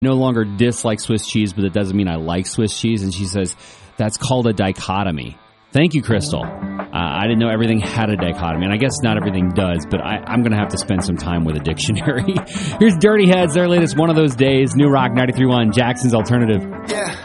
no longer dislike Swiss cheese, but it doesn't mean I like Swiss cheese. And she says, that's called a dichotomy. Thank you, Crystal. I didn't know everything had a dichotomy, and I guess not everything does, but I'm going to have to spend some time with a dictionary. Here's Dirty Heads, their latest One of Those Days, New Rock 93.1, Jackson's Alternative. Yeah.